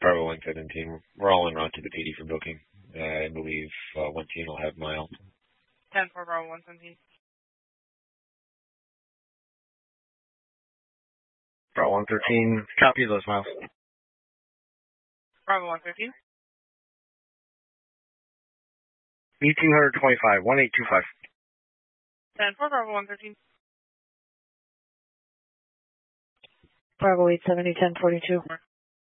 Bravo 117. We're all en route to the PD for booking. I believe one team will have mile. 10 for Bravo 117. Bravo 113, copy those miles. Bravo 113. E225, 1825. 10 for Bravo 113. Bravo 870, 1042.